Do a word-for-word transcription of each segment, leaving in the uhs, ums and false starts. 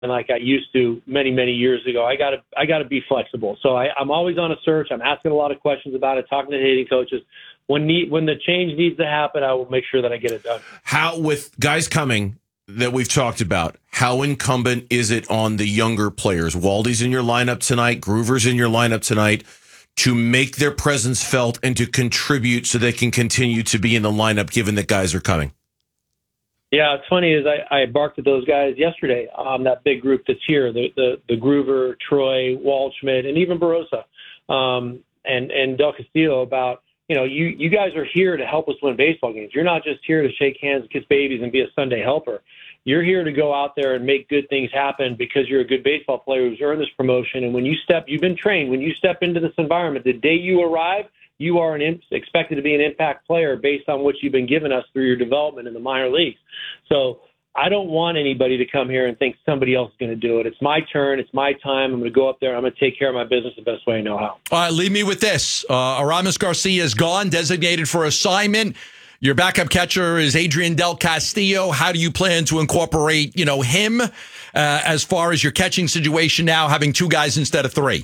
like I used to many, many years ago. I gotta, I gotta be flexible. So I, I'm always on a search. I'm asking a lot of questions about it, talking to hitting coaches. When need, when the change needs to happen, I will make sure that I get it done. How, with guys coming that we've talked about, how incumbent is it on the younger players? Waldy's in your lineup tonight, Groover's in your lineup tonight, to make their presence felt and to contribute so they can continue to be in the lineup given that guys are coming? Yeah, it's funny is I, I barked at those guys yesterday, um, that big group that's here, the the, the Groover, Troy, Waldschmidt, and even Barossa, um, and, and Del Castillo about, you know, you, you guys are here to help us win baseball games. You're not just here to shake hands, kiss babies, and be a Sunday helper. You're here to go out there and make good things happen because you're a good baseball player who's earned this promotion. And when you step, you've been trained. When you step into this environment, the day you arrive, you are an expected to be an impact player based on what you've been given us through your development in the minor leagues. So I don't want anybody to come here and think somebody else is going to do it. It's my turn. It's my time. I'm going to go up there. I'm going to take care of my business the best way I know how. All right, leave me with this. Uh, Aramis Garcia is gone, designated for assignment. Your backup catcher is Adrian Del Castillo. How do you plan to incorporate, you know, him uh, as far as your catching situation now, having two guys instead of three?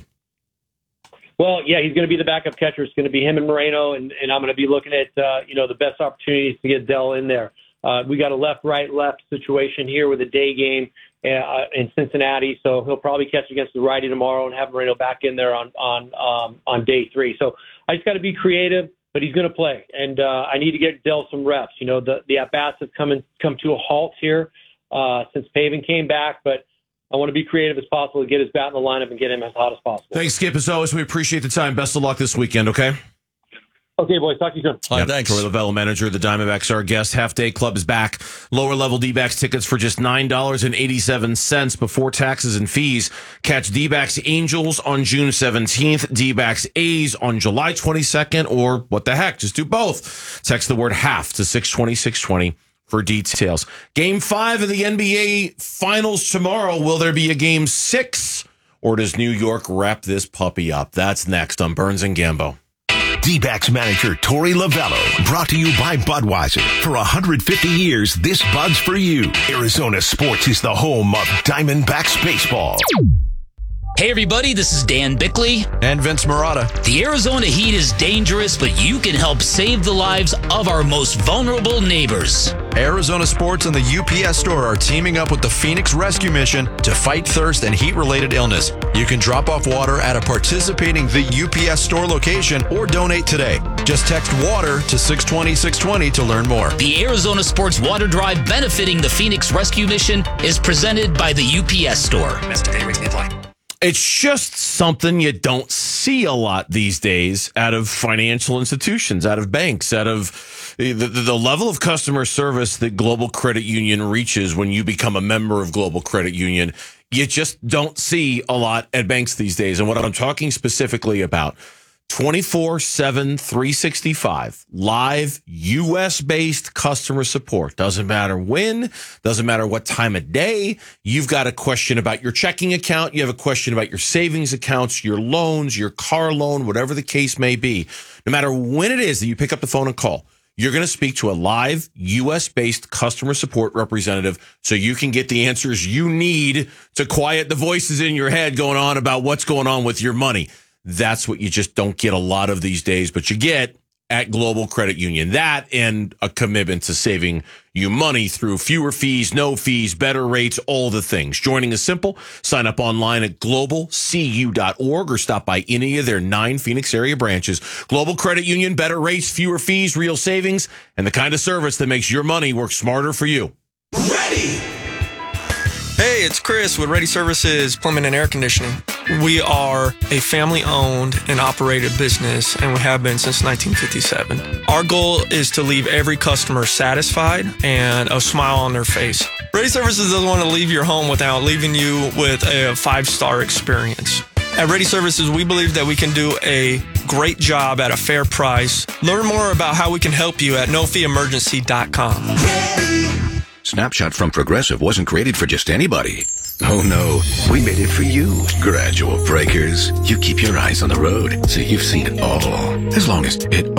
Well, yeah, he's going to be the backup catcher. It's going to be him and Moreno, and, and I'm going to be looking at, uh, you know, the best opportunities to get Del in there. Uh, we got a left, right, left situation here with a day game uh, in Cincinnati, so he'll probably catch against the righty tomorrow and have Moreno back in there on on um, on day three. So I just got to be creative. But he's going to play, and uh, I need to get Del some reps. You know, the, the at-bats have come, in, come to a halt here uh, since Pavin came back, but I want to be creative as possible to get his bat in the lineup and get him as hot as possible. Thanks, Skip. As always, we appreciate the time. Best of luck this weekend, okay? Okay, boys. Talk to you soon. All right, yep. thanks. Troy Lavello, manager of the Diamondbacks, our guest. Half Day Club is back. Lower level D-backs tickets for just nine dollars and eighty-seven cents before taxes and fees. Catch D-backs Angels on June seventeenth, D-backs A's on July twenty-second, or what the heck, just do both. Text the word half to six twenty, six twenty for details. Game five of the N B A Finals tomorrow. Will there be a game six, or does New York wrap this puppy up? That's next on Burns and Gambo. D-backs manager Torey Lavello, brought to you by Budweiser. For one hundred fifty years, this Bud's for you. Arizona Sports is the home of Diamondbacks baseball. Hey everybody, this is Dan Bickley. And Vince Marotta. The Arizona heat is dangerous, but you can help save the lives of our most vulnerable neighbors. Arizona Sports and the U P S Store are teaming up with the Phoenix Rescue Mission to fight thirst and heat-related illness. You can drop off water at a participating The U P S Store location or donate today. Just text WATER to six twenty, six twenty to learn more. The Arizona Sports Water Drive benefiting the Phoenix Rescue Mission is presented by the U P S Store. It's just something you don't see a lot these days out of financial institutions, out of banks, out of the, the, the level of customer service that Global Credit Union reaches when you become a member of Global Credit Union. You just don't see a lot at banks these days. And what I'm talking specifically about, twenty-four seven, three sixty-five, live U S-based customer support. Doesn't matter when, doesn't matter what time of day. You've got a question about your checking account. You have a question about your savings accounts, your loans, your car loan, whatever the case may be. No matter when it is that you pick up the phone and call, you're going to speak to a live U S-based customer support representative so you can get the answers you need to quiet the voices in your head going on about what's going on with your money. That's what you just don't get a lot of these days, but you get at Global Credit Union. That and a commitment to saving you money through fewer fees, no fees, better rates, all the things. Joining is simple. Sign up online at global c u dot org or stop by any of their nine Phoenix area branches. Global Credit Union, better rates, fewer fees, real savings, and the kind of service that makes your money work smarter for you. Ready! Hey, it's Chris with Ready Services Plumbing and Air Conditioning. We are a family-owned and operated business, and we have been since nineteen fifty-seven. Our goal is to leave every customer satisfied and a smile on their face. Ready Services doesn't want to leave your home without leaving you with a five-star experience. At Ready Services, we believe that we can do a great job at a fair price. Learn more about how we can help you at no fee emergency dot com. Snapshot from Progressive wasn't created for just anybody. Oh no, we made it for you. Gradual breakers. You keep your eyes on the road, so you've seen it all. As long as it all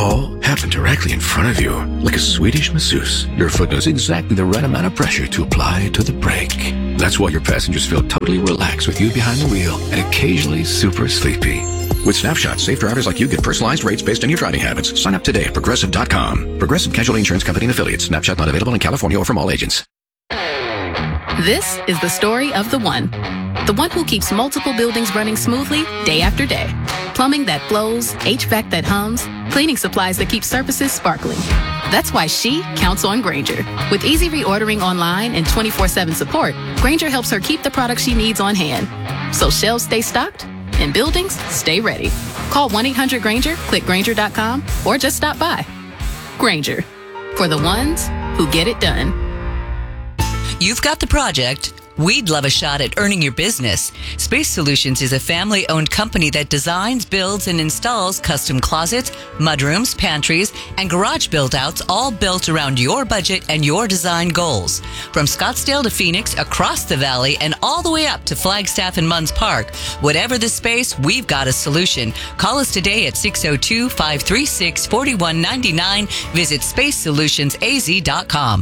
happen directly in front of you. Like a Swedish masseuse, your foot knows exactly the right amount of pressure to apply to the brake. That's why your passengers feel totally relaxed with you behind the wheel and occasionally super sleepy. With Snapshot, safe drivers like you get personalized rates based on your driving habits. Sign up today at Progressive dot com. Progressive Casualty Insurance Company and Affiliates. Snapshot not available in California or from all agents. This is the story of the one. The one who keeps multiple buildings running smoothly day after day. Plumbing that flows, H V A C that hums, cleaning supplies that keep surfaces sparkling. That's why she counts on Grainger. With easy reordering online and twenty-four seven support, Grainger helps her keep the products she needs on hand. So shelves stay stocked and buildings stay ready. Call one eight hundred Grainger, click Grainger dot com, or just stop by. Grainger, for the ones who get it done. You've got the project. We'd love a shot at earning your business. Space Solutions is a family-owned company that designs, builds, and installs custom closets, mudrooms, pantries, and garage build-outs, all built around your budget and your design goals. From Scottsdale to Phoenix, across the valley, and all the way up to Flagstaff and Munns Park. Whatever the space, we've got a solution. Call us today at six oh two, five three six, four one nine nine. Visit space solutions a z dot com.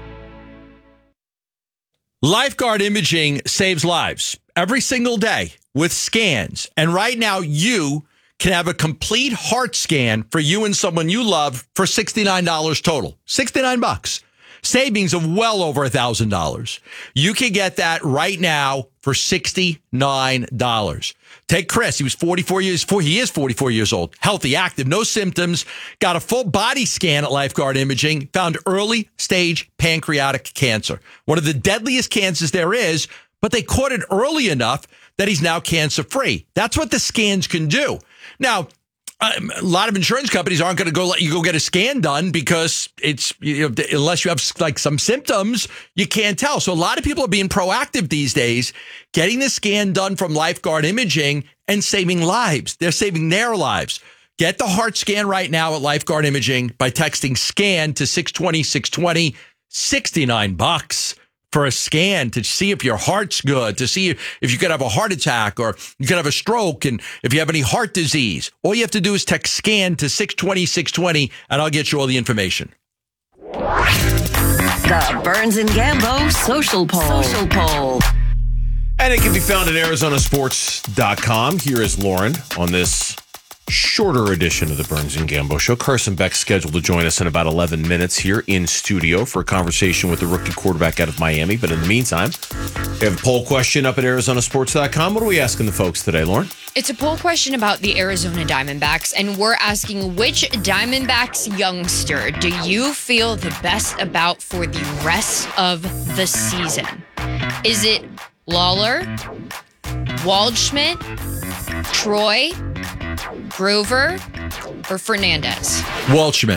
Lifeguard Imaging saves lives every single day with scans. And right now, you can have a complete heart scan for you and someone you love for sixty-nine dollars total. sixty-nine bucks. Savings of well over one thousand dollars. You can get that right now for sixty-nine dollars. Take Chris. He was forty-four years, he is forty-four years old, healthy, active, no symptoms, got a full body scan at Lifeguard Imaging, found early stage pancreatic cancer, one of the deadliest cancers there is, but they caught it early enough that he's now cancer free. That's what the scans can do. Now, Um, a lot of insurance companies aren't going to go let you go get a scan done because it's, you know, unless you have like some symptoms, you can't tell. So a lot of people are being proactive these days, getting the scan done from Lifeguard Imaging and saving lives. They're saving their lives. Get the heart scan right now at Lifeguard Imaging by texting SCAN to six twenty, six twenty, sixty-nine bucks. For a scan to see if your heart's good, to see if you could have a heart attack or you could have a stroke, and if you have any heart disease. All you have to do is text SCAN to six twenty, six twenty, and I'll get you all the information. The Burns and Gambo Social Poll. Social Poll. And it can be found at Arizona Sports dot com. Here is Lauren on this shorter edition of the Burns and Gambo Show. Carson Beck's scheduled to join us in about eleven minutes here in studio for a conversation with the rookie quarterback out of Miami. But in the meantime, we have a poll question up at Arizona Sports dot com. What are we asking the folks today, Lauren? It's a poll question about the Arizona Diamondbacks, and we're asking which Diamondbacks youngster do you feel the best about for the rest of the season? Is it Lawler, Waldschmidt, Troy, Grover, or Fernandez? Waldschmidt.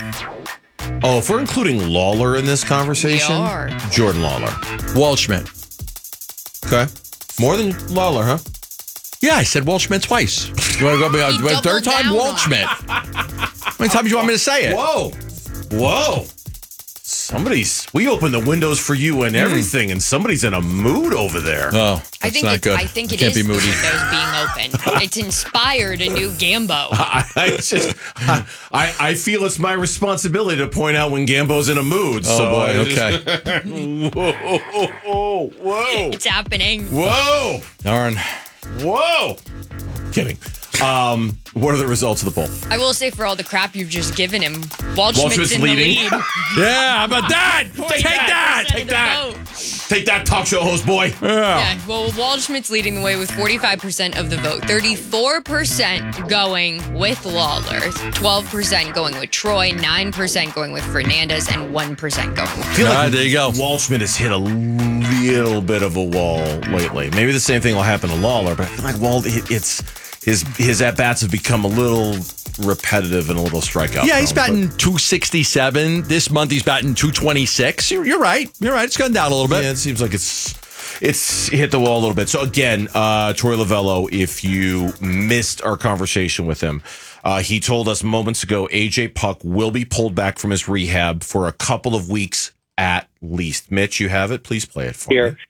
Oh, if we're including Lawler in this conversation, We are. Jordan Lawler. Waldschmidt. Okay. More than Lawler, huh? Yeah, I said Waldschmidt twice. You want to go He a third doubled time? down on Waldschmidt. How many times do you want me to say it? Whoa. Whoa. Somebody's, we opened the windows for you and everything, and somebody's in a mood over there. Oh, that's I think not it's, good. I think it Can't is be moody. the windows being open. It's inspired a new Gambo. I, I just, I, I feel it's my responsibility to point out when Gambo's in a mood. Oh, so boy, I okay. Just, whoa, whoa, It's happening. whoa, Darn. whoa. Kidding. Um, what are the results of the poll? I will say, for all the crap you've just given him, Waldschmidt's, Waldschmidt's in leading. the lead. Yeah, how about that? Take that. Take that. Take that, talk show host boy. Yeah, well, Waldschmidt's leading the way with forty-five percent of the vote. thirty-four percent going with Lawler, twelve percent going with Troy, nine percent going with Fernandez, and one percent going with I feel like Ah, there you go. Waldschmidt has hit a little bit of a wall lately. Maybe the same thing will happen to Lawler, but I feel like Wald, it- it's his his at bats have become a little repetitive and a little strikeout. Yeah, he's prone, batting two sixty-seven. This month he's batting two twenty-six. You're, you're right. You're right. It's gone down a little but- bit. Yeah, it seems like it's it's hit the wall a little bit. So again, uh, Troy Lavello, if you missed our conversation with him, uh, he told us moments ago A J Puck will be pulled back from his rehab for a couple of weeks at least. Mitch, you have it. Please play it for Here. me.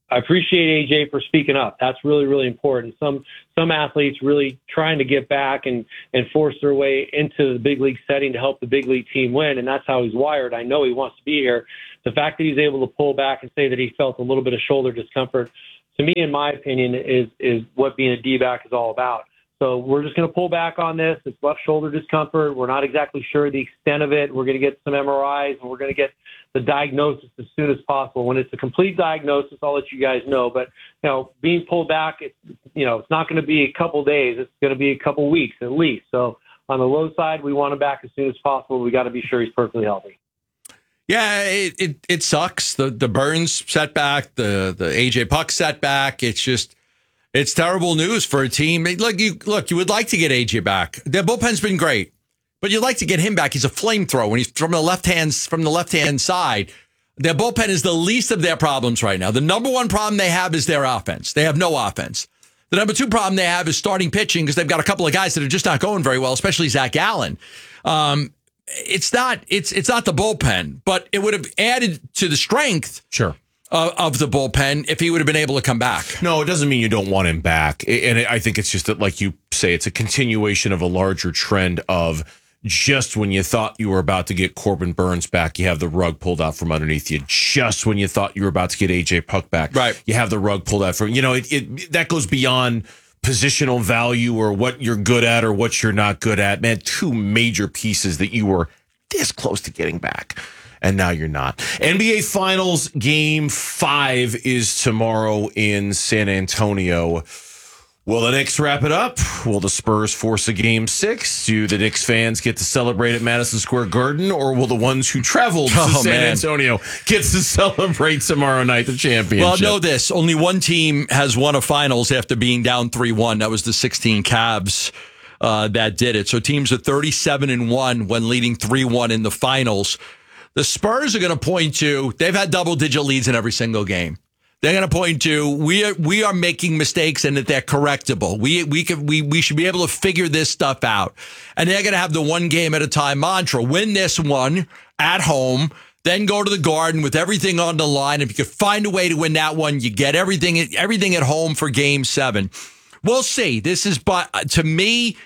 I appreciate A J for speaking up. That's really, really important. Some some athletes really trying to get back and, and force their way into the big league setting to help the big league team win, and that's how he's wired. I know he wants to be here. The fact that he's able to pull back and say that he felt a little bit of shoulder discomfort, to me, in my opinion, is is what being a D-back is all about. So we're just going to pull back on this. It's left shoulder discomfort. We're not exactly sure the extent of it. We're going to get some M R Is, and we're going to get the diagnosis as soon as possible. When it's a complete diagnosis, I'll let you guys know. But, you know, being pulled back, it's, you know, it's not going to be a couple days. It's going to be a couple weeks at least. So on the low side, we want him back as soon as possible. We got to be sure he's perfectly healthy. Yeah, it, it, it sucks. The the Burns setback, the, the A J Puck setback. It's just, it's terrible news for a team. Look, you look, you would like to get A J back. Their bullpen's been great, but you'd like to get him back. He's a flamethrower when he's from the left hand from the left hand side. Their bullpen is the least of their problems right now. The number one problem they have is their offense. They have no offense. The number two problem they have is starting pitching because they've got a couple of guys that are just not going very well, especially Zach Allen. Um, it's not it's it's not the bullpen, but it would have added to the strength. Sure. Uh, of the bullpen if he would have been able to come back. No, it doesn't mean you don't want him back. And I think it's just that, like you say, it's a continuation of a larger trend of just when you thought you were about to get Corbin Burns back, you have the rug pulled out from underneath you. Just when you thought you were about to get A J Puck back, right, you have the rug pulled out from, you know, it, it that goes beyond positional value or what you're good at or what you're not good at. Man, two major pieces that you were this close to getting back. And now you're not. N B A Finals Game five is tomorrow in San Antonio. Will the Knicks wrap it up? Will the Spurs force a Game six? Do the Knicks fans get to celebrate at Madison Square Garden? Or will the ones who traveled to oh, San man. Antonio get to celebrate tomorrow night the championship? Well, know this. Only one team has won a finals after being down three one. That was the sixteen Cavs uh, that did it. So teams are thirty-seven and one when leading three one in the finals. The Spurs are going to point to, they've had double-digit leads in every single game. They're going to point to, we are we are making mistakes and that they're correctable. We we can, we we should be able to figure this stuff out. And they're going to have the one game at a time mantra. Win this one at home, then go to the Garden with everything on the line. If you could find a way to win that one, you get everything everything at home for Game seven. We'll see. This is, by, to me...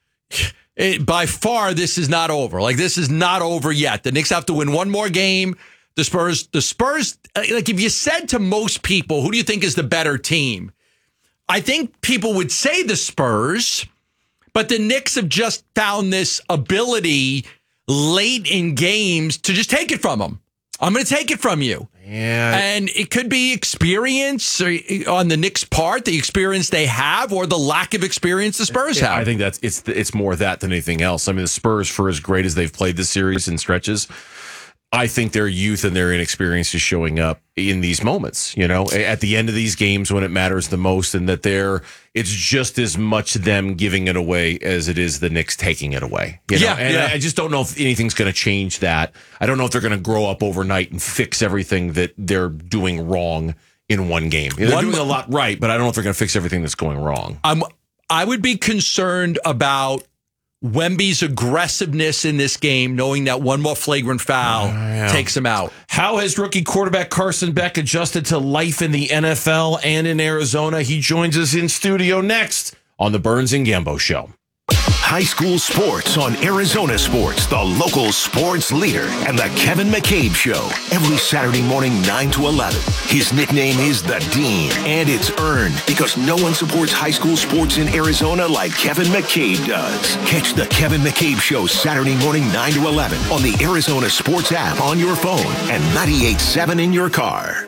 It, by far, this is not over. Like, this is not over yet. The Knicks have to win one more game. The Spurs, the Spurs, like, if you said to most people, who do you think is the better team? I think people would say the Spurs, but the Knicks have just found this ability late in games to just take it from them. I'm going to take it from you. Yeah. And it could be experience on the Knicks' part, the experience they have, or the lack of experience the Spurs have. I think that's it's it's more that than anything else. I mean, the Spurs, for as great as they've played this series in stretches, I think their youth and their inexperience is showing up in these moments, you know, at the end of these games when it matters the most, and that they're, it's just as much them giving it away as it is the Knicks taking it away. You know? Yeah, and yeah. I, I just don't know if anything's going to change that. I don't know if they're going to grow up overnight and fix everything that they're doing wrong in one game. They're One, doing a lot right, but I don't know if they're going to fix everything that's going wrong. I'm, I would be concerned about Wemby's aggressiveness in this game, knowing that one more flagrant foul uh, yeah. takes him out. How has rookie quarterback Carson Beck adjusted to life in the N F L and in Arizona? He joins us in studio next on the Burns and Gambo Show. High school sports on Arizona Sports, the local sports leader, and the Kevin McCabe Show. Every Saturday morning, nine to eleven. His nickname is The Dean, and it's earned because no one supports high school sports in Arizona like Kevin McCabe does. Catch the Kevin McCabe Show Saturday morning, nine to eleven on the Arizona Sports app on your phone and ninety-eight point seven in your car.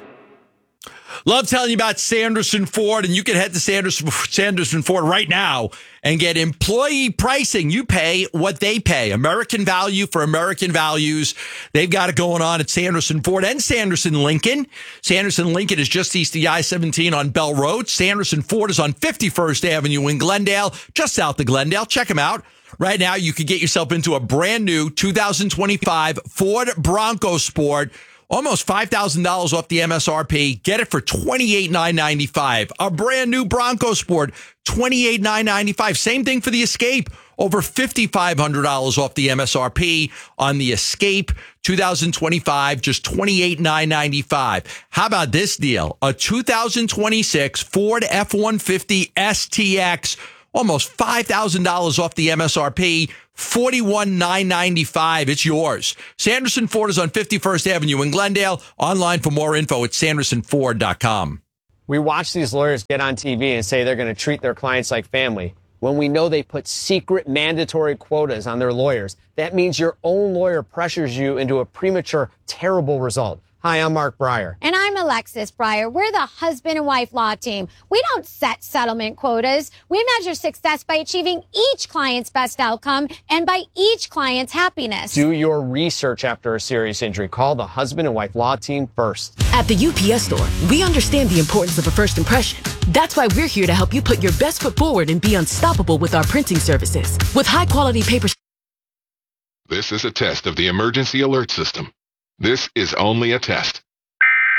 Love telling you about Sanderson Ford, and you can head to Sanderson, Sanderson Ford right now and get employee pricing. You pay what they pay. American value for American values. They've got it going on at Sanderson Ford and Sanderson Lincoln. Sanderson Lincoln is just east of the I seventeen on Bell Road. Sanderson Ford is on fifty-first Avenue in Glendale, just south of Glendale. Check them out. Right now, you could get yourself into a brand new two thousand twenty-five Ford Bronco Sport. Almost five thousand dollars off the M S R P. Get it for twenty-eight thousand nine hundred ninety-five dollars. A brand new Bronco Sport, twenty-eight thousand nine hundred ninety-five dollars. Same thing for the Escape. over five thousand five hundred dollars off the M S R P on the Escape two thousand twenty-five, just twenty-eight thousand nine hundred ninety-five dollars. How about this deal? A two thousand twenty-six Ford F one fifty S T X, almost five thousand dollars off the M S R P, forty-one thousand nine hundred ninety-five dollars. It's yours. Sanderson Ford is on fifty-first Avenue in Glendale. Online for more info at sanderson ford dot com. We watch these lawyers get on T V and say they're going to treat their clients like family, when we know they put secret mandatory quotas on their lawyers. That means your own lawyer pressures you into a premature, terrible result. Hi, I'm Mark Breyer. And I'm Alexis Breyer. We're the husband and wife law team. We don't set settlement quotas. We measure success by achieving each client's best outcome and by each client's happiness. Do your research after a serious injury. Call the husband and wife law team first. At the U P S Store, we understand the importance of a first impression. That's why we're here to help you put your best foot forward and be unstoppable with our printing services. With high-quality paper. This is a test of the emergency alert system. This is only a test.